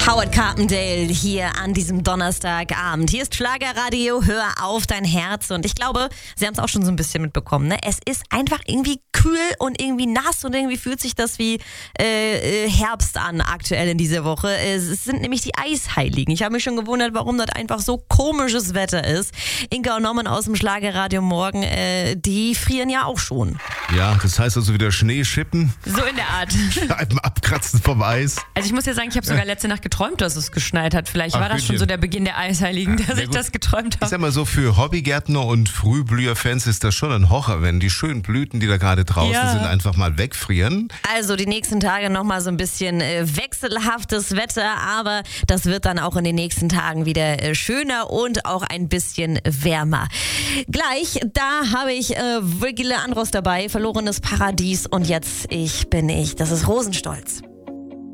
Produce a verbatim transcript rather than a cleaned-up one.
Howard Carpendale hier an diesem Donnerstagabend. Hier ist Schlagerradio, hör auf dein Herz. Und ich glaube, Sie haben es auch schon so ein bisschen mitbekommen, ne? Es ist einfach irgendwie kühl und irgendwie nass und irgendwie fühlt sich das wie äh, Herbst an aktuell in dieser Woche. Es sind nämlich die Eisheiligen. Ich habe mich schon gewundert, warum das einfach so komisches Wetter ist. Inga und Norman aus dem Schlagerradio morgen, äh, die frieren ja auch schon. Ja, das heißt also wieder Schnee schippen. So in der Art. Scheiben abkratzen vom Eis. Also ich muss ja sagen, ich habe sogar letzte Nacht geträumt, dass es geschneit hat. Vielleicht Ach, war das Gütchen. schon so der Beginn der Eisheiligen, dass Ja, ich gut. das geträumt Ich habe. sag mal so, für Hobbygärtner und Frühblüherfans ist das schon ein Horror, wenn die schönen Blüten, die da gerade draußen Ja. sind, einfach mal wegfrieren. Also die nächsten Tage nochmal so ein bisschen äh, wechselhaftes Wetter, aber das wird dann auch in den nächsten Tagen wieder äh, schöner und auch ein bisschen wärmer. Gleich, da habe ich äh, Virgile Andros dabei, Verlorenes Paradies und jetzt ich bin ich. Das ist Rosenstolz.